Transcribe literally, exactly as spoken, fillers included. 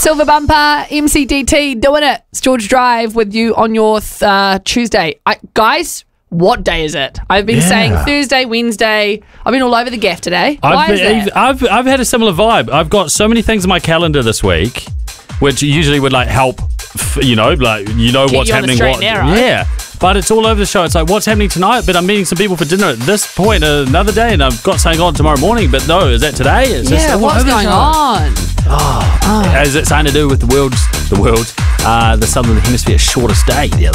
Silver Bumper, M C D T, doing it. It's George Drive with you on your th- uh, Tuesday. I, guys, what day is it? I've been Yeah. saying Thursday, Wednesday. I've been all over the gaff today. I've, Why is been- that? I've, I've had a similar vibe. I've got so many things in my calendar this week, which usually would like help, f- you know, like you know Keep what's you on the happening. straight What, and narrow. yeah, but it's all over the show. It's like what's happening tonight, but I'm meeting some people for dinner at this point another day, and I've got something on tomorrow morning. But no, is that today? Is this Yeah, all what's over the going show? on? Has it something to do with the world's the world, uh, the southern hemisphere shortest day the other